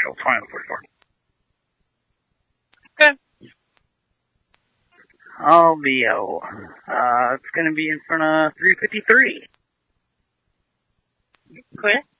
Marshall, 2044. Okay. LVO. It's going to be in front of 353. Quit.